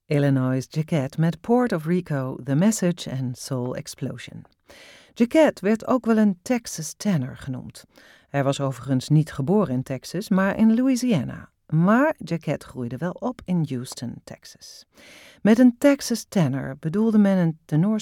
Illinois' Jacquet met Port of Rico, The Message en Soul Explosion. Jacquet werd ook wel een Texas tenor genoemd. Hij was overigens niet geboren in Texas, maar in Louisiana. Maar Jacquet groeide wel op in Houston, Texas. Met een Texas tenor bedoelde men een